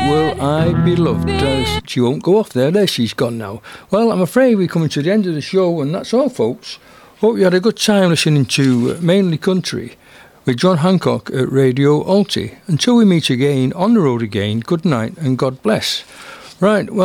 Will I Be Loved? She won't go off there. There she's gone now. Well, I'm afraid we're coming to the end of the show, and that's all, folks. Hope you had a good time listening to Mainly Country with John Hancock at Radio Alti. Until we meet again, on the road again, good night and God bless. Right, well,